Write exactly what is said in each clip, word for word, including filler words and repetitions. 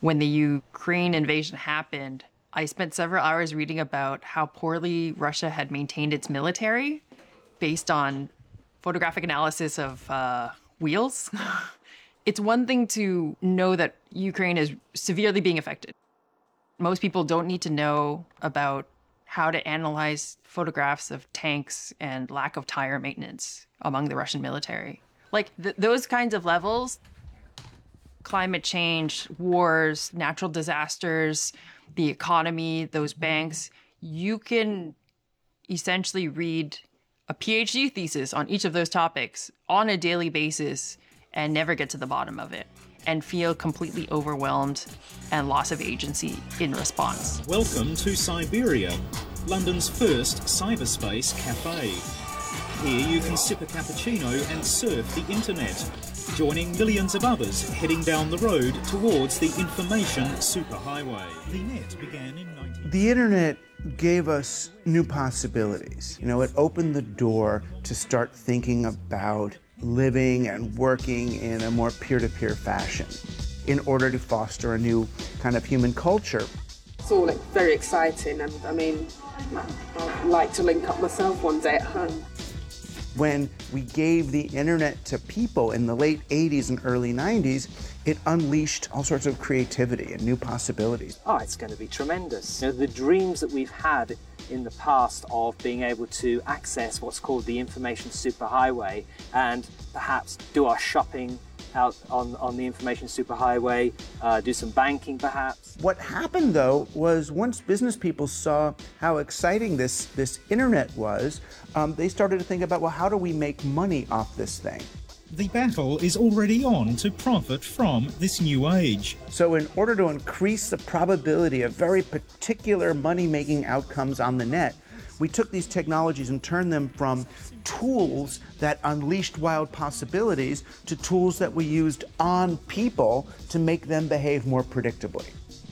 When the Ukraine invasion happened, I spent several hours reading about how poorly Russia had maintained its military based on photographic analysis of uh, wheels. It's one thing to know that Ukraine is severely being affected. Most people don't need to know about how to analyze photographs of tanks and lack of tire maintenance among the Russian military. Like th- those kinds of levels, climate change, wars, natural disasters, the economy, those banks, you can essentially read a PhD thesis on each of those topics on a daily basis and never get to the bottom of it and feel completely overwhelmed and loss of agency in response. Welcome to Cyberia, London's first cyberspace cafe. Here you can sip a cappuccino and surf the internet, joining millions of others heading down the road towards the information superhighway. The net began in nineteen... The internet gave us new possibilities. You know, it opened the door to start thinking about living and working in a more peer-to-peer fashion in order to foster a new kind of human culture. It's all like, very exciting, and I mean, I'd like to link up myself one day at home. When we gave the internet to people in the late eighties and early nineties, it unleashed all sorts of creativity and new possibilities. Oh, it's going to be tremendous. You know, the dreams that we've had in the past of being able to access what's called the information superhighway and perhaps do our shopping out on, on the information superhighway, uh, do some banking perhaps. What happened though was once business people saw how exciting this, this internet was, um, they started to think about, well, how do we make money off this thing? The battle is already on to profit from this new age. So in order to increase the probability of very particular money-making outcomes on the net, we took these technologies and turned them from tools that unleashed wild possibilities to tools that we used on people to make them behave more predictably.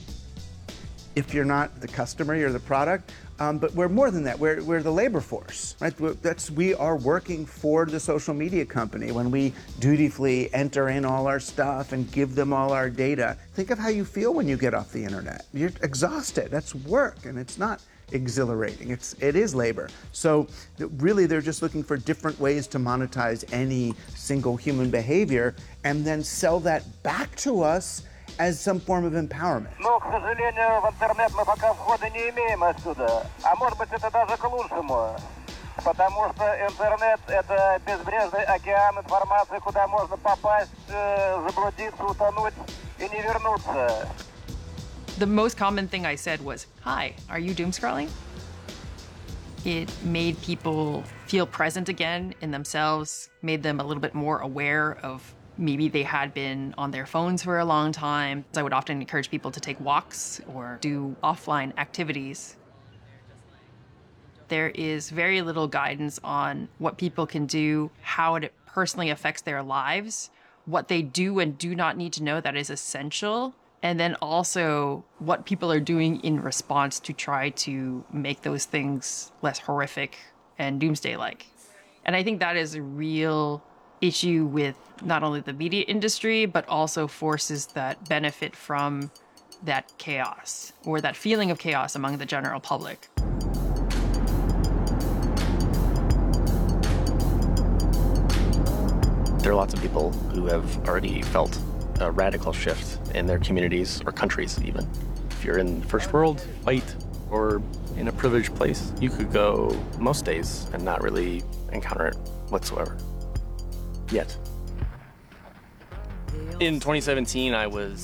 If you're not the customer, you're the product. Um, but we're more than that. We're, we're the labor force, right? We're, that's, we are working for the social media company when we dutifully enter in all our stuff and give them all our data. Think of how you feel when you get off the internet. You're exhausted. That's work, and it's not exhilarating. It's, it is labor. So really, they're just looking for different ways to monetize any single human behavior and then sell that back to us as some form of empowerment. Но, к сожалению, в интернет мы пока входа не имеем отсюда. А может быть, это даже к лучшему. Потому что интернет — это безбрежный океан информации, куда можно попасть, заблудиться, утонуть и не вернуться. The most common thing I said was, "Hi, are you doom scrolling?" It made people feel present again in themselves, made them a little bit more aware of maybe they had been on their phones for a long time. I would often encourage people to take walks or do offline activities. There is very little guidance on what people can do, how it personally affects their lives, what they do and do not need to know that is essential, and then also what people are doing in response to try to make those things less horrific and doomsday-like. And I think that is a real issue with not only the media industry, but also forces that benefit from that chaos or that feeling of chaos among the general public. There are lots of people who have already felt a radical shift in their communities or countries even. If you're in the first world, white, or in a privileged place, you could go most days and not really encounter it whatsoever. Yet. In twenty seventeen, I was